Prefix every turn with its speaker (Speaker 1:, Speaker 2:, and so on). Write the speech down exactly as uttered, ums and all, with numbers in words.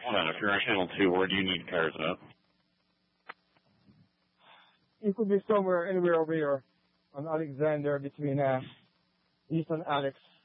Speaker 1: Hold on, if you're on channel two, where do you need cars at?
Speaker 2: It could be somewhere, anywhere over here, on Alexander, between uh, East and Alex.